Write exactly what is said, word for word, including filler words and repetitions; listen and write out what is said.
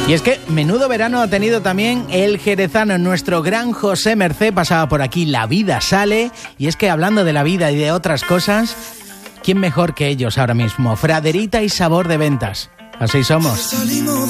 Y es que menudo verano ha tenido también el jerezano. Nuestro gran José Mercé pasaba por aquí. La vida sale. Y es que hablando de la vida y de otras cosas, ¿quién mejor que ellos ahora mismo? Fraderita y Sabor de Ventas. Así somos.